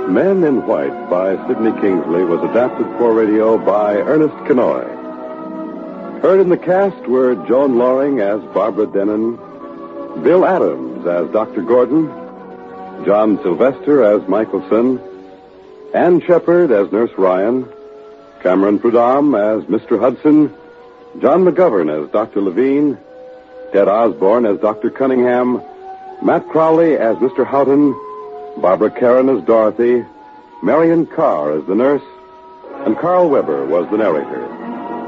Men in White by Sidney Kingsley was adapted for radio by Ernest Kenoy. Heard in the cast were Joan Loring as Barbara Denon, Bill Adams as Dr. Gordon, John Sylvester as Michelson, Ann Shepard as Nurse Ryan, Cameron Prudhomme as Mr. Hudson, John McGovern as Dr. Levine, Ted Osborne as Dr. Cunningham, Matt Crowley as Mr. Houghton, Barbara Karen as Dorothy, Marion Carr as the nurse, and Carl Weber was the narrator.